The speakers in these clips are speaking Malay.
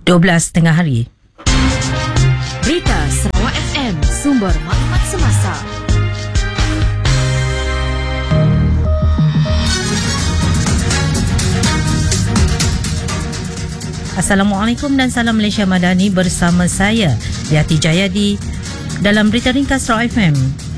12 tengah hari. Berita Sarawak FM, sumber maklumat semasa. Assalamualaikum dan salam Malaysia Madani, bersama saya Yati Jayadi dalam berita ringkas Sarawak FM.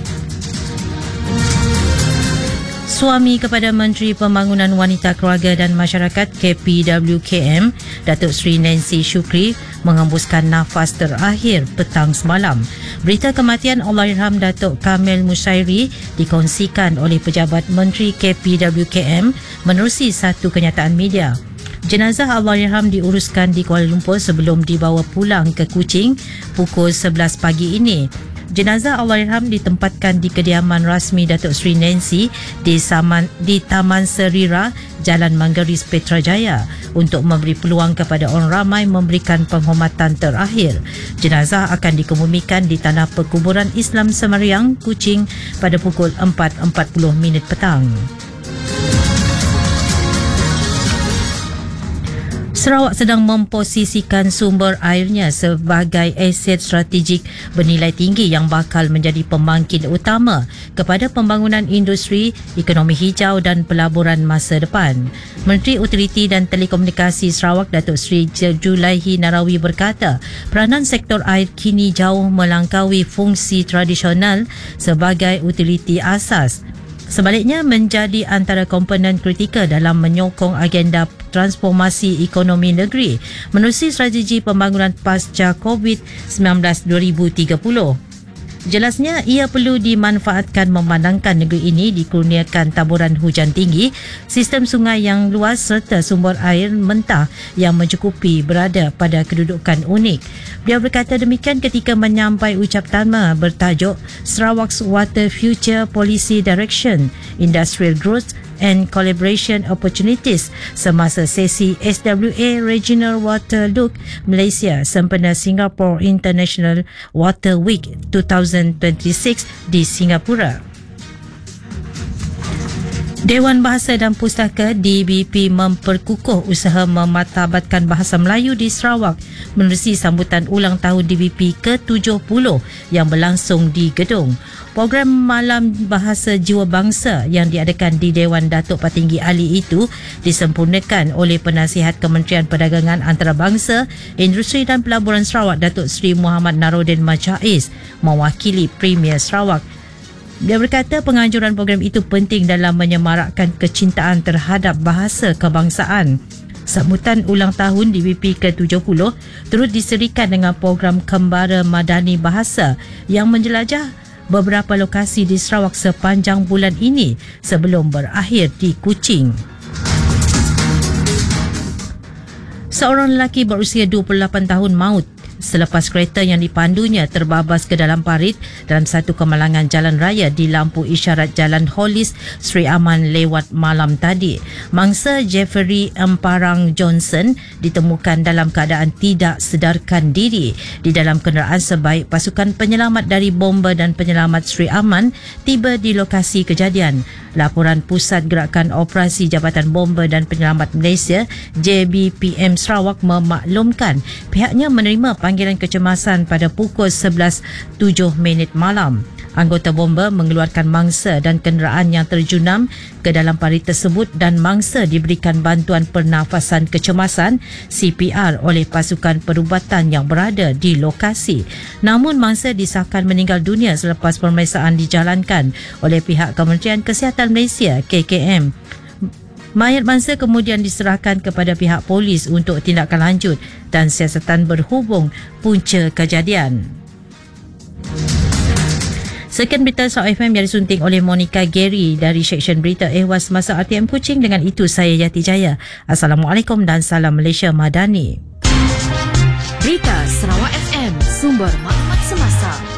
Suami kepada Menteri Pembangunan Wanita Keluarga dan Masyarakat KPWKM, Datuk Seri Nancy Shukri mengembuskan nafas terakhir petang semalam. Berita kematian Allahyarham Datuk Kamil Musyairi dikongsikan oleh pejabat Menteri KPWKM menerusi satu kenyataan media. Jenazah Allahyarham diuruskan di Kuala Lumpur sebelum dibawa pulang ke Kuching pukul 11 pagi ini. Jenazah Allahyarham ditempatkan di kediaman rasmi Datuk Seri Nancy di Taman Serira, Jalan Manggaris, Petrajaya untuk memberi peluang kepada orang ramai memberikan penghormatan terakhir. Jenazah akan dikebumikan di Tanah Perkuburan Islam Semariang, Kuching pada pukul 4.40 petang. Sarawak sedang memposisikan sumber airnya sebagai aset strategik bernilai tinggi yang bakal menjadi pembangkit utama kepada pembangunan industri, ekonomi hijau dan pelaburan masa depan. Menteri Utiliti dan Telekomunikasi Sarawak Datuk Seri Julaihi Narawi berkata, peranan sektor air kini jauh melangkaui fungsi tradisional sebagai utiliti asas. Sebaliknya, menjadi antara komponen kritikal dalam menyokong agenda transformasi ekonomi negeri menerusi strategi pembangunan pasca COVID-19 2030. Jelasnya, ia perlu dimanfaatkan memandangkan negeri ini dikurniakan taburan hujan tinggi, sistem sungai yang luas serta sumber air mentah yang mencukupi berada pada kedudukan unik. Beliau berkata demikian ketika menyampai ucap tama bertajuk Sarawak's Water Future Policy Direction, Industrial Growth and Collaboration Opportunities semasa sesi SWA Regional Water Look Malaysia sempena Singapore International Water Week 2026 di Singapura. Dewan Bahasa dan Pustaka DBP memperkukuh usaha memartabatkan bahasa Melayu di Sarawak menerusi sambutan ulang tahun DBP ke-70 yang berlangsung di gedung. Program Malam Bahasa Jiwa Bangsa yang diadakan di Dewan Datuk Patinggi Ali itu disempurnakan oleh Penasihat Kementerian Perdagangan Antarabangsa, Industri dan Pelaburan Sarawak Datuk Seri Muhammad Naruddin Majais mewakili Premier Sarawak. Dia berkata penganjuran program itu penting dalam menyemarakkan kecintaan terhadap bahasa kebangsaan. Sambutan ulang tahun DBP ke-70 turut diserikan dengan program Kembara Madani Bahasa yang menjelajah beberapa lokasi di Sarawak sepanjang bulan ini sebelum berakhir di Kuching. Seorang lelaki berusia 28 tahun maut selepas kereta yang dipandunya terbabas ke dalam parit dalam satu kemalangan jalan raya di lampu isyarat Jalan Hollis Sri Aman lewat malam tadi. Mangsa Jeffrey Emparang Johnson ditemukan dalam keadaan tidak sedarkan diri di dalam kenderaan sebaik pasukan penyelamat dari Bomba dan Penyelamat Sri Aman tiba di lokasi kejadian. Laporan Pusat Gerakan Operasi Jabatan Bomba dan Penyelamat Malaysia JBPM Sarawak memaklumkan pihaknya menerima panggilan kecemasan pada pukul 11.07 malam. Anggota bomba mengeluarkan mangsa dan kenderaan yang terjunam ke dalam parit tersebut dan mangsa diberikan bantuan pernafasan kecemasan CPR oleh pasukan perubatan yang berada di lokasi. Namun mangsa disahkan meninggal dunia selepas pemeriksaan dijalankan oleh pihak Kementerian Kesihatan Malaysia KKM. Mayat mangsa kemudian diserahkan kepada pihak polis untuk tindakan lanjut dan siasatan berhubung punca kejadian. Sekian berita Sarawak FM yang disunting oleh Monica Gary dari Seksyen Berita Ehwas Semasa RTM Kuching. Dengan itu saya Yati Jaya. Assalamualaikum dan salam Malaysia Madani. Berita Sarawak FM, sumber maklumat semasa.